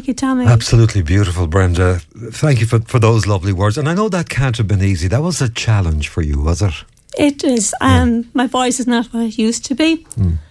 Thank you, Tommy. Absolutely beautiful, Brenda. Thank you for those lovely words. And I know that can't have been easy. That was a challenge for you, was it? It is. My voice is not what it used to be.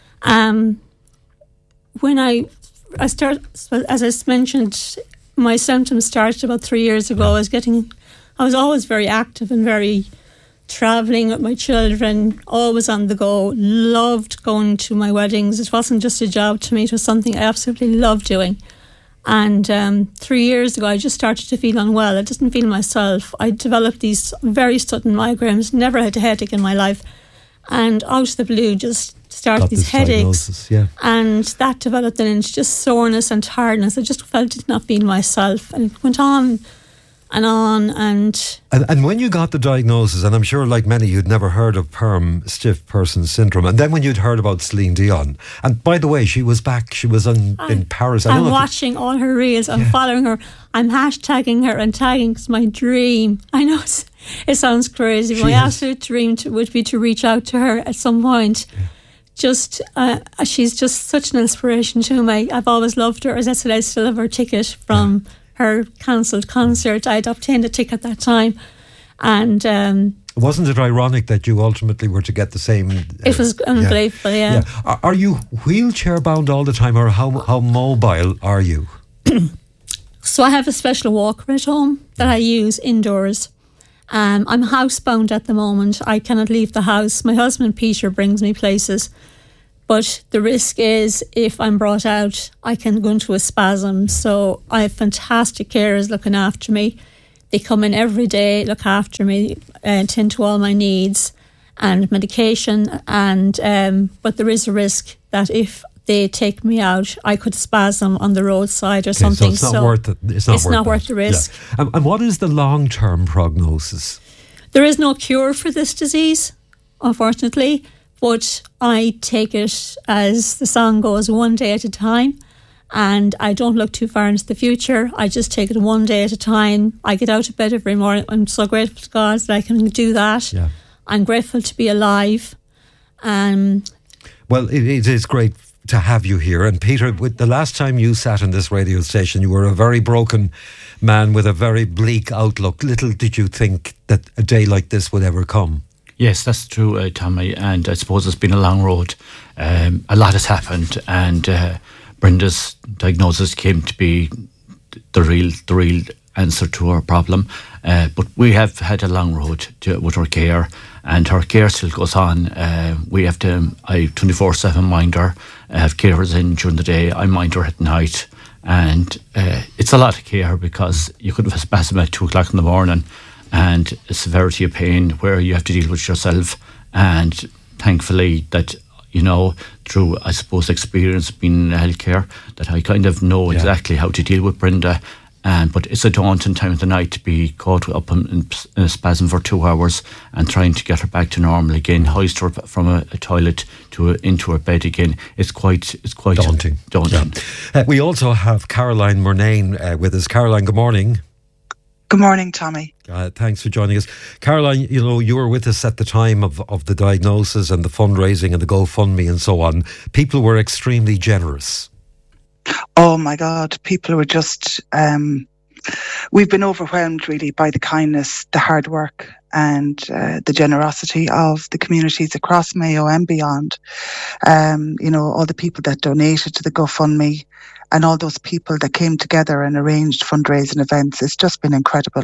When I started, as I mentioned, my symptoms started about 3 years ago. I was always very active and very travelling with my children, always on the go, loved going to my weddings. It wasn't just a job to me, it was something I absolutely loved doing. And 3 years ago, I just started to feel unwell. I didn't feel myself. I developed these very sudden migraines, never had a headache in my life. And out of the blue, just started these headaches. And that developed into just soreness and tiredness. I just felt it not being myself. And it went on and on. And when you got the diagnosis, and I'm sure like many you'd never heard of PERM, stiff person syndrome, and then when you'd heard about Celine Dion, and by the way, she was back, she was in Paris. I'm watching all her reels, I'm following her, I'm hashtagging her and tagging. It's my dream. I know it sounds crazy, my absolute dream would be to reach out to her at some point. She's just such an inspiration to me. I've always loved her. As I said, I still have her ticket from her cancelled concert. I'd obtained a ticket at that time, and wasn't it ironic that you ultimately were to get the same? It was unbelievable. Yeah. Are you wheelchair bound all the time, or how mobile are you? So I have a special walker at home that I use indoors. I'm housebound at the moment. I cannot leave the house. My husband Peter brings me places. But the risk is, if I'm brought out, I can go into a spasm. So I have fantastic carers looking after me. They come in every day, look after me, tend to all my needs and medication. But there is a risk that if they take me out, I could spasm on the roadside or something. So it's not worth it. It's not worth the risk. Yeah. And what is the long-term prognosis? There is no cure for this disease, unfortunately. But I take it, as the song goes, one day at a time. And I don't look too far into the future. I just take it one day at a time. I get out of bed every morning. I'm so grateful to God that I can do that. Yeah. I'm grateful to be alive. Well, it is great to have you here. And Peter, with the last time you sat in this radio station, you were a very broken man with a very bleak outlook. Little did you think that a day like this would ever come. Yes, that's true, Tommy, and I suppose it's been a long road. A lot has happened, and Brenda's diagnosis came to be the real answer to our problem. But we have had a long road with her care, and her care still goes on. We have to, I 24/7 mind her. I have carers in during the day. I mind her at night, and it's a lot of care because you could have a spasm at 2 o'clock in the morning, and a severity of pain where you have to deal with yourself. And thankfully that, through, I suppose, experience being in healthcare, that I kind of know exactly how to deal with Brenda. But it's a daunting time of the night to be caught up in a spasm for 2 hours and trying to get her back to normal again, hoist her from a toilet into her bed again. It's quite daunting. Yeah. We also have Caroline Murnane with us. Caroline, good morning. Good morning, Tommy. Thanks for joining us. Caroline, you were with us at the time of the diagnosis and the fundraising and the GoFundMe and so on. People were extremely generous. Oh my God, people were just, we've been overwhelmed really by the kindness, the hard work and the generosity of the communities across Mayo and beyond. All the people that donated to the GoFundMe and all those people that came together and arranged fundraising events. It's just been incredible.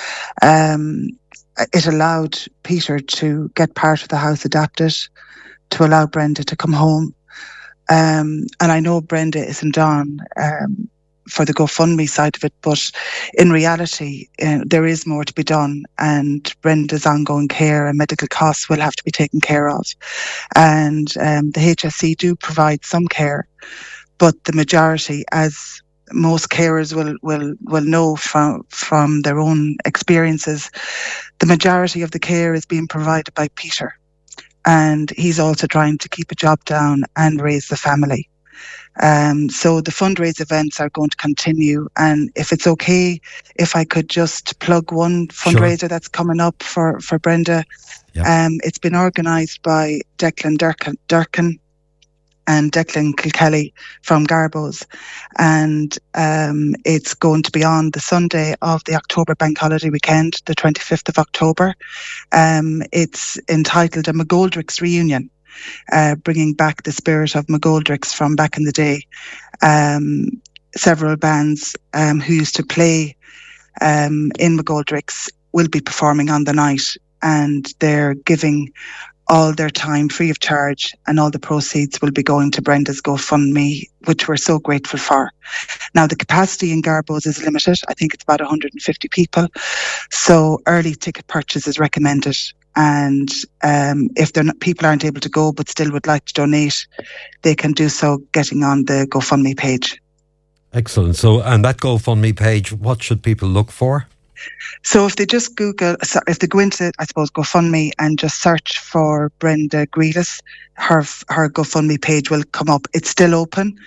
It allowed Peter to get part of the house adapted, to allow Brenda to come home. And I know Brenda isn't on for the GoFundMe side of it, but in reality, there is more to be done, and Brenda's ongoing care and medical costs will have to be taken care of. And the HSE do provide some care, but the majority, as most carers will know from their own experiences, the majority of the care is being provided by Peter. And he's also trying to keep a job down and raise the family. So the fundraise events are going to continue. And if it's okay, if I could just plug one fundraiser that's coming up for Brenda. Yeah. It's been organised by Declan Durkin. and Declan Kilkelly from Garbo's, and it's going to be on the Sunday of the October bank holiday weekend, the 25th of October. It's entitled A McGoldrick's Reunion, bringing back the spirit of McGoldrick's from back in the day. Several bands who used to play in McGoldrick's will be performing on the night, and they're giving all their time free of charge, and all the proceeds will be going to Brenda's GoFundMe, which we're so grateful for. Now, the capacity in Garbo's is limited. I think it's about 150 people. So early ticket purchase is recommended. And if people aren't able to go but still would like to donate, they can do so getting on the GoFundMe page. Excellent. So, and that GoFundMe page, what should people look for? So if they just if they go into, I suppose, GoFundMe and just search for Brenda Grealis, her GoFundMe page will come up. It's still open.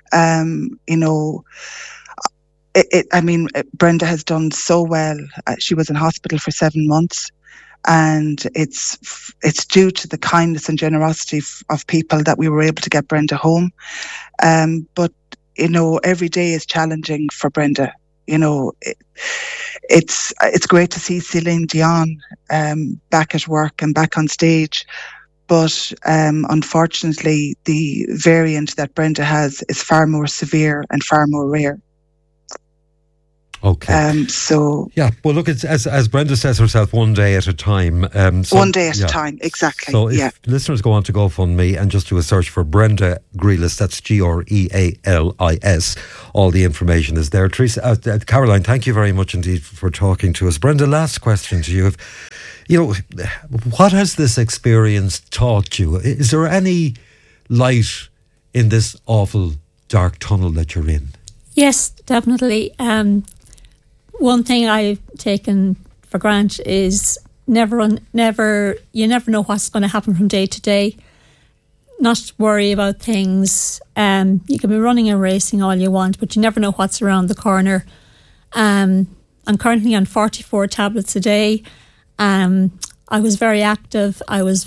Brenda has done so well. She was in hospital for 7 months, and it's due to the kindness and generosity of people that we were able to get Brenda home. But every day is challenging for Brenda. It's great to see Celine Dion back at work and back on stage, but unfortunately the variant that Brenda has is far more severe and far more rare. Okay. Yeah. Well, look, it's as Brenda says herself, one day at a time. One day at a time, exactly. So if listeners go on to GoFundMe and just do a search for Brenda Grealis, that's Grealis, all the information is there. Teresa, Caroline, thank you very much indeed for talking to us. Brenda, last question to you. What has this experience taught you? Is there any light in this awful dark tunnel that you're in? Yes, definitely. One thing I've taken for granted is you never know what's going to happen from day to day. Not to worry about things. You can be running and racing all you want, but you never know what's around the corner. I'm currently on 44 tablets a day. I was very active. I was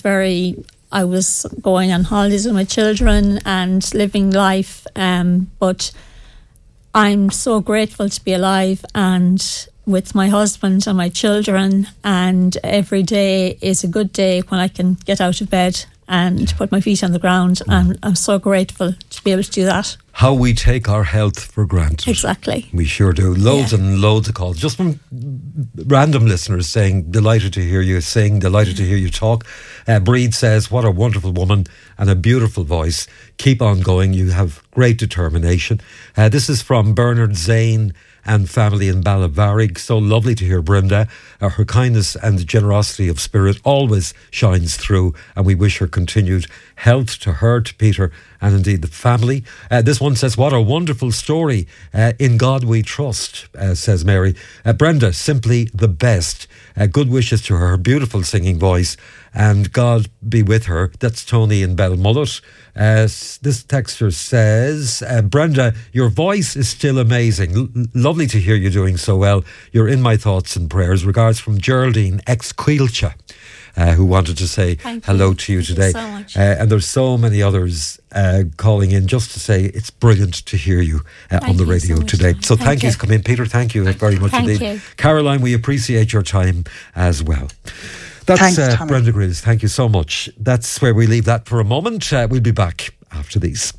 going on holidays with my children and living life. But I'm so grateful to be alive and with my husband and my children, and every day is a good day when I can get out of bed and put my feet on the ground, and I'm so grateful to be able to do that. How we take our health for granted. Exactly. We sure do. Loads and loads of calls, just from random listeners saying, delighted to hear you sing, delighted to hear you talk. Breed says, what a wonderful woman and a beautiful voice. Keep on going. You have great determination. This is from Bernard Zane and family in Ballavarig. So lovely to hear Brenda. Her kindness and generosity of spirit always shines through, and we wish her continued health, to her, to Peter, and indeed the family. This one says, what a wonderful story. In God we trust, says Mary. Brenda, simply the best. Good wishes to her beautiful singing voice, and God be with her. That's Tony in Belmullet. This texter says, Brenda, your voice is still amazing. Lovely to hear you doing so well. You're in my thoughts and prayers. Regards from Geraldine ex-Quilcha, who wanted to say hello to you today. Thank you so much. And there's so many others calling in just to say it's brilliant to hear you on the radio today. So thank you for coming in. Peter, thank you very much indeed. You. Caroline, we appreciate your time as well. That's Brenda Grealis. Thank you so much. That's where we leave that for a moment. We'll be back after these.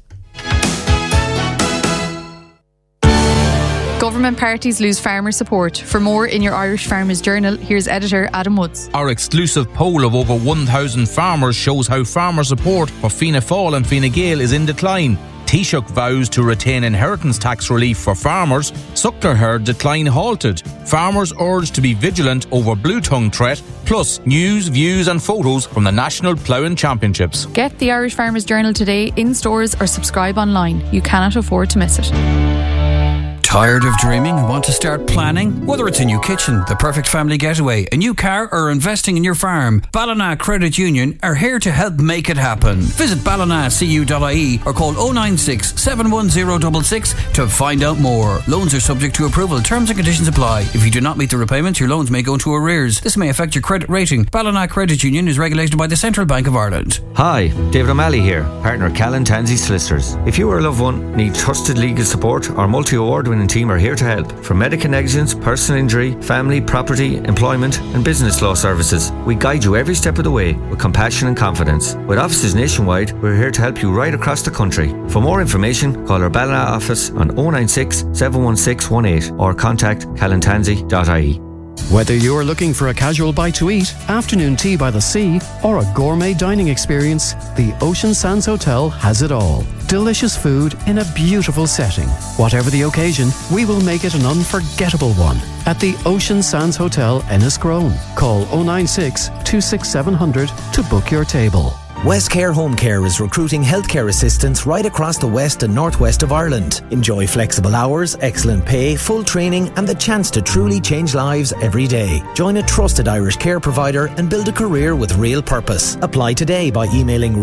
Government parties lose farmer support. For more in your Irish Farmers Journal, here's editor Adam Woods. Our exclusive poll of over 1,000 farmers shows how farmer support for Fianna Fáil and Fine Gael is in decline. Taoiseach vows to retain inheritance tax relief for farmers. Suckler herd decline halted. Farmers urged to be vigilant over blue tongue threat. Plus news, views and photos from the National Ploughing Championships. Get the Irish Farmers Journal today in stores or subscribe online. You cannot afford to miss it. Tired of dreaming and want to start planning? Whether it's a new kitchen, the perfect family getaway, a new car, or investing in your farm, Ballina Credit Union are here to help make it happen. Visit ballinacu.ie or call 096 710 66 to find out more. Loans are subject to approval. Terms and conditions apply. If you do not meet the repayments, your loans may go into arrears. This may affect your credit rating. Ballina Credit Union is regulated by the Central Bank of Ireland. Hi, David O'Malley here, partner Callan Tansey Solicitors. If you or a loved one need trusted legal support, our multi-award-winning team are here to help. From medical negligence, personal injury, family, property, employment and business law services, we guide you every step of the way with compassion and confidence. With offices nationwide, we're here to help you right across the country. For more information, call our Ballina office on 096 716 18 or contact callantansey.ie. Whether you're looking for a casual bite to eat, afternoon tea by the sea, or a gourmet dining experience, the Ocean Sands Hotel has it all. Delicious food in a beautiful setting. Whatever the occasion, we will make it an unforgettable one. At the Ocean Sands Hotel, Enniscrone. Call 096 267 700 to book your table. Westcare Home Care is recruiting healthcare assistants right across the west and northwest of Ireland. Enjoy flexible hours, excellent pay, full training and the chance to truly change lives every day. Join a trusted Irish care provider and build a career with real purpose. Apply today by emailing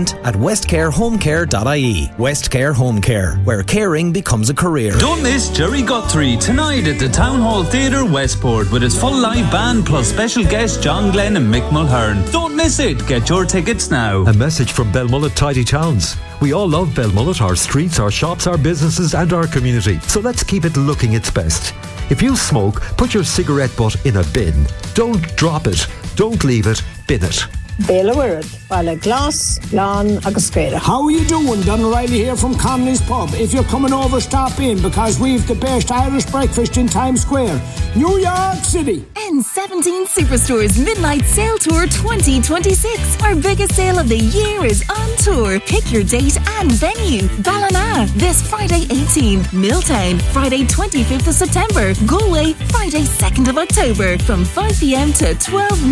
recruitment@westcarehomecare.ie. Westcare Home Care, where caring becomes a career. Don't miss Jerry Guthrie tonight at the Town Hall Theatre, Westport, with his full live band plus special guests John Glenn and Mick Mulhern. Don't miss it. Get your tickets now. A message from Belmullet Tidy Towns. We all love Belmullet, our streets, our shops, our businesses and our community. So let's keep it looking its best. If you smoke, put your cigarette butt in a bin. Don't drop it. Don't leave it. Bin it. Béla Wirad, Bala Glass, Lan agus Spera. How are you doing? Don O'Reilly here from Connolly's Pub. If you're coming over, stop in because we've the best Irish breakfast in Times Square, New York City. N17 Superstore's Midnight Sale Tour 2026. Our biggest sale of the year is on tour. Pick your date and venue. Ballina, this Friday 18th. Milltown, Friday 25th of September. Galway, Friday 2nd of October. From 5 p.m. to 12